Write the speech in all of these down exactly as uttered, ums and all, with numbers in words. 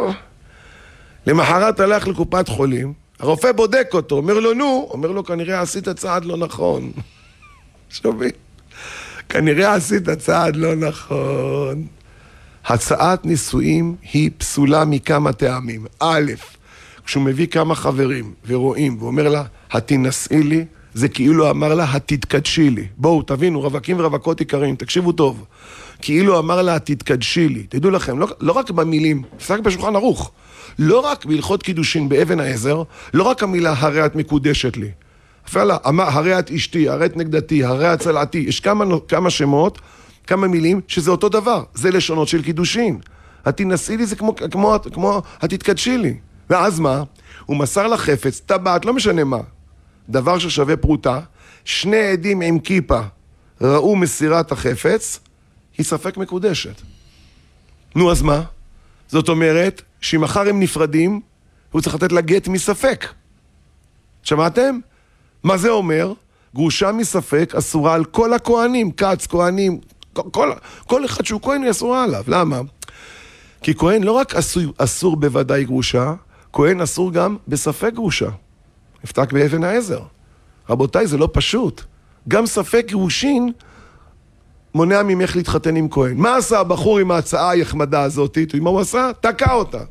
למחרת הלך לקופת חולים, הרופא בודק אותו, אומר לו נו, אומר לו כנראה עשית צעד לא נכון. שומעים? כנראה עשית צעד לא נכון. הצעת נישואים היא פסולה מכמה טעמים. א', כשהוא מביא כמה חברים ורואים ואומר לה, התנסי לי, זה כאילו אמר לה, התתקדשי לי. בואו, תבינו, רווקים ורווקות יקרים, תקשיבו טוב. כאילו אמר לה, התתקדשי לי. תדעו לכם, לא, לא רק במילים, פסק בשולחן ערוך, לא רק בהלכות קידושין באבן העזר, לא רק המילה, הרי את מקודשת לי. אפילו אמר, הרי את אשתי, הרי את נגדתי, הרי את צלעתי. יש כמה, כמה שמות, כמה מילים, שזה אותו דבר. זה לשונות של קידושין. התנסי לי זה כמו, כמו, כמו התתקדשי לי. ואז מה? הוא מסר לחפץ, טבעת, לא משנה מה. דבר ששווה פרוטה, שני עדים עם כיפה ראו מסירת החפץ, היא ספק מקודשת. נו, אז מה? זאת אומרת, שאם אחר הם נפרדים, הוא צריך לתת לה גט מספק. שמעתם? מה זה אומר? גרושה מספק אסורה על כל הכהנים, קץ, כהנים, כל, כל אחד שהוא כהן היא אסורה עליו. למה? כי כהן לא רק אסור, אסור בוודאי גרושה, כהן אסור גם בספק גרושה. נפתק באבן העזר. רבותיי, זה לא פשוט. גם ספק גירושין מונע ממך להתחתן עם כהן. מה עשה הבחור עם ההצעה היחמדה הזאת? מה הוא עשה? תקע אותה.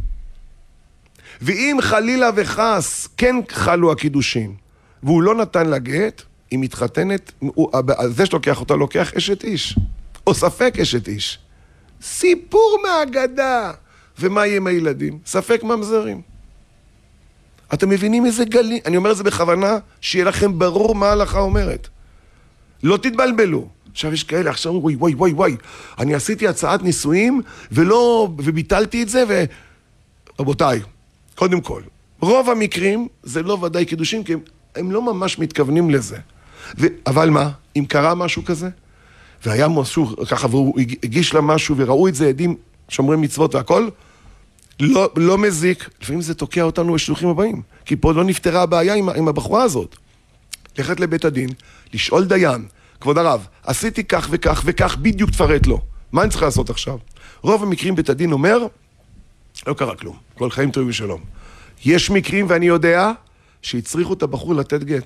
ואם חלילה וחס כן חלו הקידושין, והוא לא נתן לה גט, היא מתחתנת, זה שלוקח אותה לוקח אשת איש, או ספק אשת איש. סיפור מהאגדה. ומה יהיה עם הילדים? ספק ממזרים. אתם מבינים איזה גלי? אני אומר את זה בכוונה, שיהיה לכם ברור מה ההלכה אומרת. לא תתבלבלו. עכשיו יש כאלה, עכשיו וואי וואי וואי וואי, אני עשיתי הצעת נישואים, ולא, וביטלתי את זה, ו... רבותיי, קודם כל, רוב המקרים זה לא ודאי קידושים, כי הם, הם לא ממש מתכוונים לזה. ו... אבל מה? אם קרה משהו כזה, והיה משהו ככה, והוא הגיש לה משהו, וראו את זה עדים, שומרים מצוות והכל, לא, לא מזיק, לפעמים זה תוקע אותנו בשלוחים הבאים, כי פה לא נפתרה הבעיה עם, עם הבחורה הזאת. ללכת לבית הדין, לשאול דיין, כבוד הרב, עשיתי כך וכך וכך, בדיוק תפרט לו. מה אני צריך לעשות עכשיו? רוב המקרים בית הדין אומר, לא קרה כלום, כל חיים טובים ושלום. יש מקרים, ואני יודע, שהצריכו את הבחור לתת גט.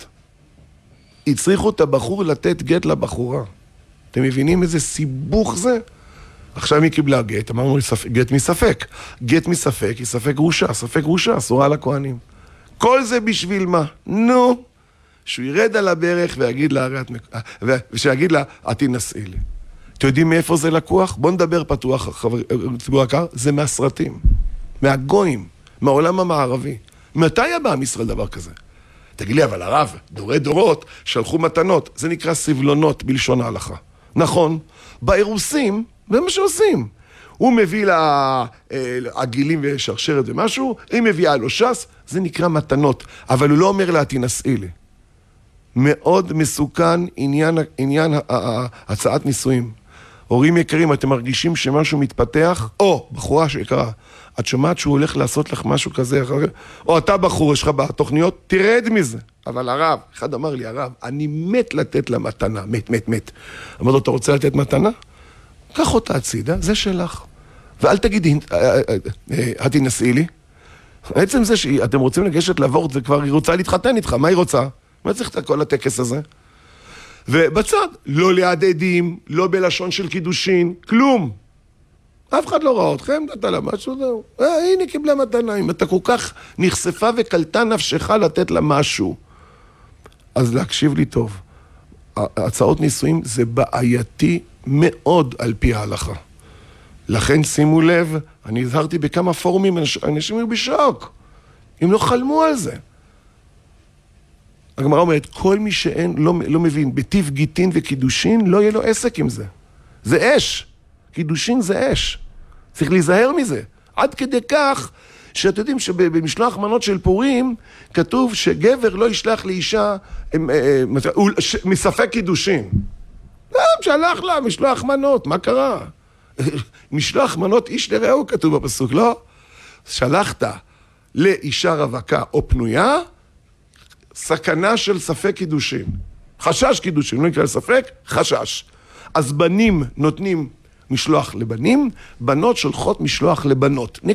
הצריכו את הבחור לתת גט לבחורה. אתם מבינים איזה סיבוך זה? עכשיו היא קיבלה גט, אמרנו גט מספק. גט מספק היא ספק גרושה, ספק גרושה, אסורה לכהנים. כל זה בשביל מה? נו, שהוא ירד על הברך ויגיד לה, ושיגיד לה, את תנסי לי. אתם יודעים מאיפה זה לקוח? בואו נדבר פתוח, חבר, ציבור יקר, זה מהסרטים, מהגויים, מהעולם המערבי. מתי הבא עם ישראל דבר כזה? תגיד לי, אבל הרב, דורי דורות שלחו מתנות, זה נקרא סבלונות בלשון ההלכה. נכון, באירוסים, זה מה שעושים. הוא מביא לה עגילים ושרשרת ומשהו, היא מביאה לו שס, זה נקרא מתנות, אבל הוא לא אומר לה, תנסי לי. מאוד מסוכן עניין, עניין הצעת נישואים. הורים יקרים, אתם מרגישים שמשהו מתפתח, או בחורה שיקרה, את שומעת שהוא הולך לעשות לך משהו כזה, או אתה בחור, יש לך בתוכניות, תרד מזה. אבל הרב, אחד אמר לי, הרב, אני מת לתת לה מתנה, מת, מת, מת. אמר לו, אתה רוצה לתת מתנה? קח אותה הצידה, זה שלך. ואל תגידי, את תנסי לי. בעצם זה שאתם רוצים לגשת לעבור, וכבר היא רוצה להתחתן איתך, מה היא רוצה? מה צריך את כל הטקס הזה? ובצד, לא ליד עדים, לא בלשון של קידושין, כלום. אף אחד לא ראה אתכם, נתת לה משהו, זהו. אה, הנה קיבלה מתנה, אם אתה כל כך נחשפה וקלטה נפשך לתת לה משהו. אז להקשיב לי טוב. הצעות נישואים זה בעייתי מאוד על פי ההלכה. לכן שימו לב, אני הזהרתי בכמה פורומים, אנשים היו בשוק. הם לא חלמו על זה. הגמרא אומרת, כל מי שאין, לא, לא מבין, בטיב גיטין וקידושין, לא יהיה לו עסק עם זה. זה אש. קידושין זה אש. צריך להיזהר מזה. עד כדי כך, שאתם יודעים שבמשלוח מנות של פורים, כתוב שגבר לא ישלח לאישה מספק קידושין. לא, שלח לה משלוח מנות, מה קרה? משלוח מנות איש לרעהו כתוב בפסוק, לא? שלחת לאישה רווקה או פנויה, סכנה של ספק קידושין. חשש קידושין, לא נקרא ספק, חשש. אז בנים נותנים משלוח לבנים, בנות שולחות משלוח לבנות.